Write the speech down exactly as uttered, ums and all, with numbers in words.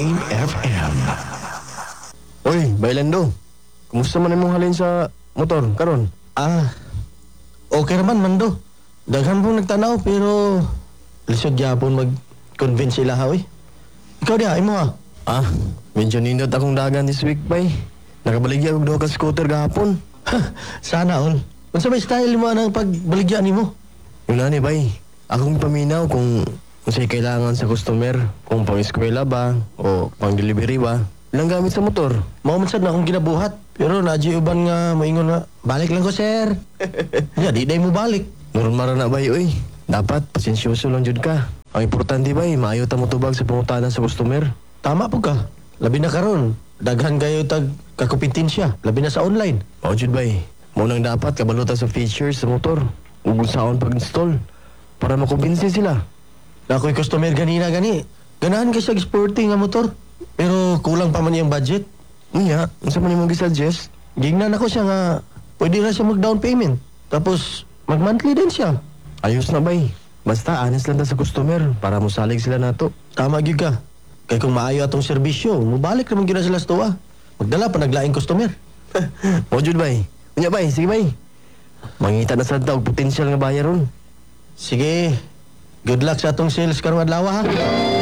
Rain F M. Oy, Bailando. Kumusta man imong halin sa motor karon? Ah, okay naman, Mando. Daghan pong nagtanaw, pero lisod gyapon mag-convince sila, ha, oy. Ikaw diha, imo ha? Ah, medyo nindot akong dagan this week, bay. Nakabaligya og duha ka scooter gahapon. Sana all. Unsa may style mo nang pagbaligyan nimo? Yun na ni, bay. Akong paminaw kung unsay kailangan sa customer, kung pang-eskwela ba o pang-delivery ba. Ilang gamit sa motor? Mao man sad na akong ginabuhat, pero nadji uban nga moingon nga, balik lang ko, sir. Ya, di day mo balik. Normal na, bay, oy. Dapat pasensyoso lang jud ka. Ang importante, bay, maayo ta mo tubag sa pangutanan sa customer. Tama po ka. Labi na karon. Daghan kayo tag kakumpetensya, labi na sa online. Mao jud, bay. Mao nang dapat kabalutan sa features sa motor. Ug unsaon pag-install para makumbinsi sila. Na ako'y customer ganina gani. Ganahan kay sa sporting nga motor. Pero kulang pa man yung budget. Unya, unsa man imong gisuggest? Gingnan ako siya nga pwede na siya mag-down payment. Tapos mag-monthly din siya. Ayos na, bay. Basta honest lang ta sa customer para mosalig sila nato. Tama gyud ka. Kay kung maayo atong serbisyo, mubalik naman gyud na sila sa tuwa. Magdala pa naglaing customer. Mao jud, bay. Unya, bay, sige, bay. Mangita na sad ta og potensyal nga bayaron. Sige. Good luck sa atong sales karong adlaw, ha.